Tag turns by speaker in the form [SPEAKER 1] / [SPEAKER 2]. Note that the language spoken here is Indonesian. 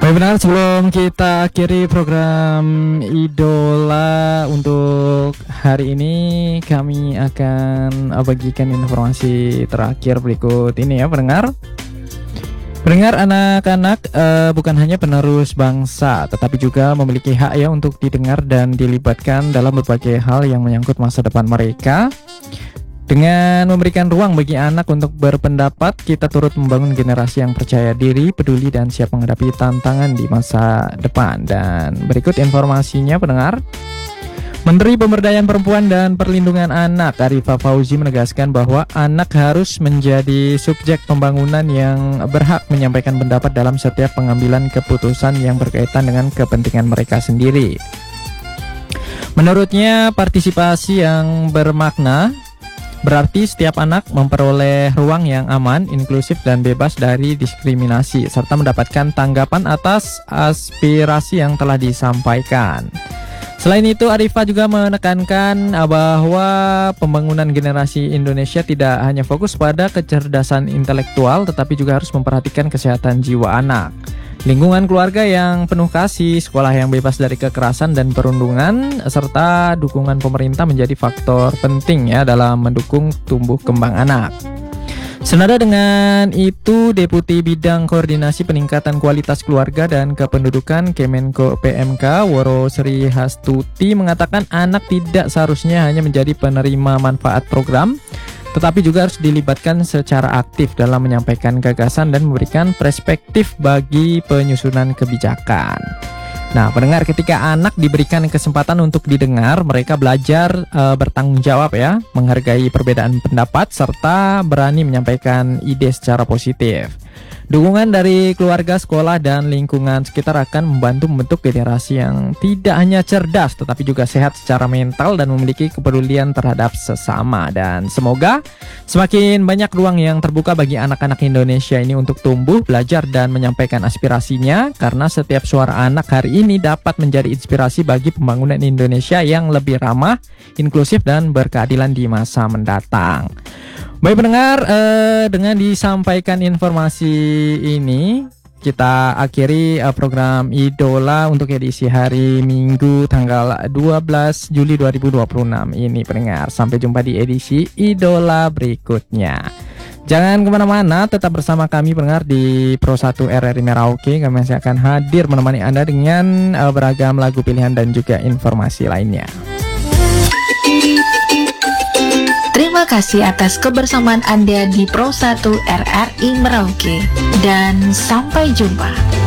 [SPEAKER 1] Baik benar, sebelum kita akhiri program Idola untuk hari ini, kami akan bagikan informasi terakhir berikut ini ya pendengar. Pendengar, anak-anak bukan hanya penerus bangsa, tetapi juga memiliki hak ya untuk didengar dan dilibatkan dalam berbagai hal yang menyangkut masa depan mereka. Dengan memberikan ruang bagi anak untuk berpendapat, kita turut membangun generasi yang percaya diri, peduli, dan siap menghadapi tantangan di masa depan. Dan berikut informasinya pendengar. Menteri Pemberdayaan Perempuan dan Perlindungan Anak Arifah Fauzi menegaskan bahwa anak harus menjadi subjek pembangunan yang berhak menyampaikan pendapat dalam setiap pengambilan keputusan yang berkaitan dengan kepentingan mereka sendiri. Menurutnya, partisipasi yang bermakna berarti setiap anak memperoleh ruang yang aman, inklusif, dan bebas dari diskriminasi, serta mendapatkan tanggapan atas aspirasi yang telah disampaikan. Selain itu, Arifah juga menekankan bahwa pembangunan generasi Indonesia tidak hanya fokus pada kecerdasan intelektual, tetapi juga harus memperhatikan kesehatan jiwa anak. Lingkungan keluarga yang penuh kasih, sekolah yang bebas dari kekerasan dan perundungan, serta dukungan pemerintah menjadi faktor penting ya dalam mendukung tumbuh kembang anak. Senada dengan itu, Deputi Bidang Koordinasi Peningkatan Kualitas Keluarga dan Kependudukan Kemenko PMK Woro Sri Hastuti mengatakan anak tidak seharusnya hanya menjadi penerima manfaat program, tetapi juga harus dilibatkan secara aktif dalam menyampaikan gagasan dan memberikan perspektif bagi penyusunan kebijakan. Nah, pendengar, ketika anak diberikan kesempatan untuk didengar, mereka belajar bertanggung jawab ya, menghargai perbedaan pendapat, serta berani menyampaikan ide secara positif. Dukungan dari keluarga, sekolah, dan lingkungan sekitar akan membantu membentuk generasi yang tidak hanya cerdas, tetapi juga sehat secara mental dan memiliki kepedulian terhadap sesama. Dan semoga semakin banyak ruang yang terbuka bagi anak-anak Indonesia ini untuk tumbuh, belajar, dan menyampaikan aspirasinya, karena setiap suara anak hari ini dapat menjadi inspirasi bagi pembangunan Indonesia yang lebih ramah, inklusif, dan berkeadilan di masa mendatang. Baik pendengar, dengan disampaikan informasi ini, kita akhiri program Idola untuk edisi hari Minggu tanggal 12 Juli 2026 ini pendengar. Sampai jumpa di edisi Idola berikutnya. Jangan kemana-mana, tetap bersama kami pendengar di Pro 1 RRI Merauke. Kami masih akan hadir menemani Anda dengan beragam lagu pilihan dan juga informasi lainnya.
[SPEAKER 2] Terima kasih atas kebersamaan Anda di Pro 1 RRI Merauke, dan sampai jumpa.